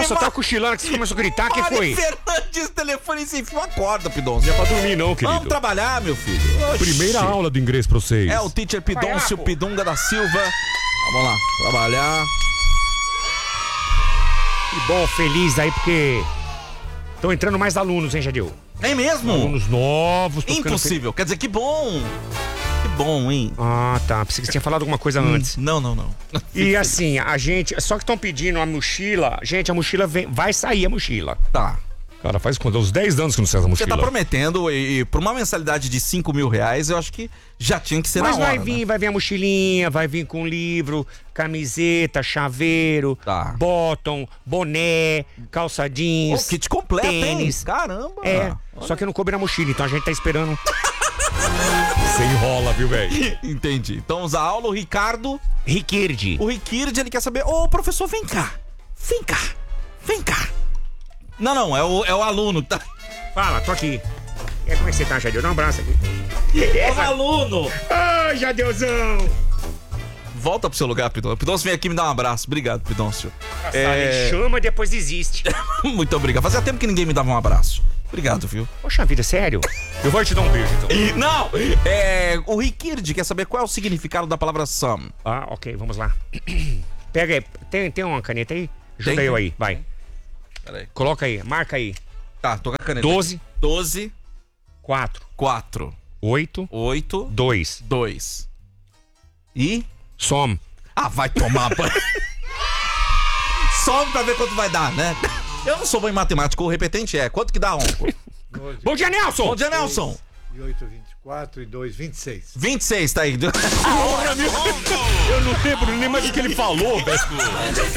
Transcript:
Nossa, tá cochilando que você começou a gritar, quem foi? Fernandes, telefone sem fio, acorda, Pidoncio. Não é pra dormir não, querido. Vamos trabalhar, meu filho. Oxi. Primeira aula do inglês pra vocês. É o teacher Pidoncio Pidunga da Silva. Vamos lá, trabalhar. Que bom, feliz aí, porque estão entrando mais alunos, hein, Jadil? É mesmo? Alunos novos. tô ficando Impossível, quer dizer, que bom. Que bom, hein? Ah, tá. Pensei que você tinha falado alguma coisa antes. Não. E assim, a gente... Só que estão pedindo a mochila. Gente, a mochila vai sair a mochila. Tá. Cara, faz quanto? Uns 10 anos que não sai essa Você mochila. tá prometendo, e por uma mensalidade de R$5.000, eu acho que já tinha que ser Mas na hora, vai vir, né? vai vir a mochilinha, vai vir com livro, camiseta, chaveiro, Tá. bottom, boné, calça jeans. Ô, kit completo, tênis. hein? Caramba. É, só que eu não coube na mochila, então a gente tá esperando. Você enrola, viu, velho? Entendi. Então, vamos à aula, o Ricardo. Riquirdi. O Riquirdi, ele quer saber... Ô, professor, vem cá. Vem cá. Não, é o aluno que tá... Fala, tô aqui. E aí, como é que você tá, Jadeu? Dá um abraço aqui. É o aluno. Ai, Jadeuzão. Volta pro seu lugar, Pidoncio. Pidoncio, vem aqui me dar um abraço. Obrigado, Pidoncio. Ele chama, depois desiste. Muito obrigado. Fazia tempo que ninguém me dava um abraço. Obrigado, viu? Poxa vida, sério? Eu vou te dar um beijo, então. Não! O Riquirdi quer saber qual é o significado da palavra some. Ah, ok, vamos lá. Pega aí. Tem uma caneta aí? Ajuda Tem. eu aí, vai. Pera aí. Coloca aí, marca aí. Tá, tô com a caneta. 12, 4, 4, 8, 8, 2. 2. E? Some. Ah, vai tomar banho. Some pra ver quanto vai dar, né? Eu não sou bom em matemática, o repetente é. Quanto que dá, Onco? Bom dia, Nelson! Bom dia, Nelson. E 8, 24 e 2, 26. 26, tá aí. Eu não lembro nem mais o que ele falou, velho.